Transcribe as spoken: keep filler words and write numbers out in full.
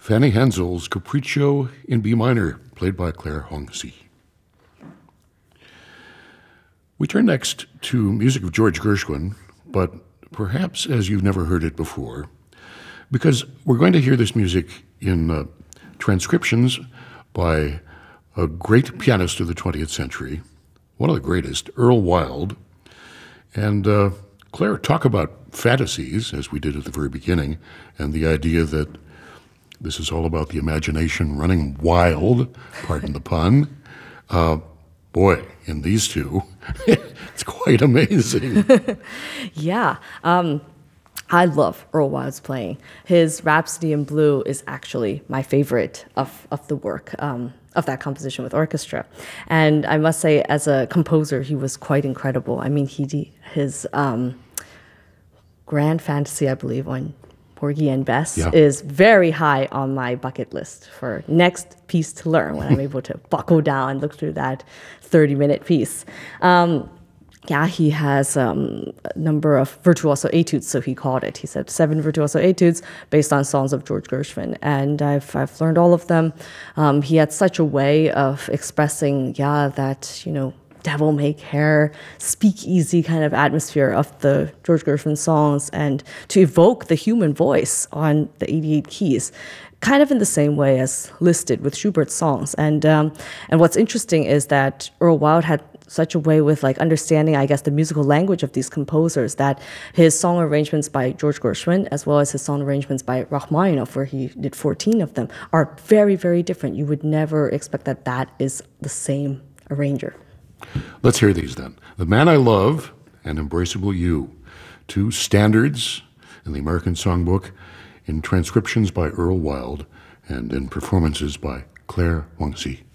Fanny Hensel's Capriccio in B minor, played by Claire Hong-Si. We turn next to music of George Gershwin, but perhaps as you've never heard it before, because we're going to hear this music in uh, transcriptions by a great pianist of the twentieth century, one of the greatest, Earl Wild. And uh, Claire, talk about fantasies, as we did at the very beginning, and the idea that this is all about the imagination running wild, pardon the pun. Uh, boy, in these two, it's quite amazing. Yeah. Um, I love Earl Wild's playing. His Rhapsody in Blue is actually my favorite of, of the work, um, of that composition with orchestra. And I must say, as a composer, he was quite incredible. I mean, he his um, Grand Fantasy, I believe, on Porgy and Bess yeah. is very high on my bucket list for next piece to learn when I'm able to buckle down and look through that thirty-minute piece. Um, yeah, he has um, a number of virtuoso etudes, so he called it. He said seven virtuoso etudes based on songs of George Gershwin, and I've I've learned all of them. Um, he had such a way of expressing, yeah, that, you know, devil-may-care, speakeasy kind of atmosphere of the George Gershwin songs, and to evoke the human voice on the eighty-eight keys, kind of in the same way as listed with Schubert's songs. And um, and what's interesting is that Earl Wild had such a way with like understanding, I guess, the musical language of these composers, that his song arrangements by George Gershwin, as well as his song arrangements by Rachmaninoff, where he did fourteen of them, are very, very different. You would never expect that that is the same arranger. Let's hear these then. The Man I Love and Embraceable You, two standards in the American Songbook, in transcriptions by Earl Wild and in performances by Claire Hong-Si.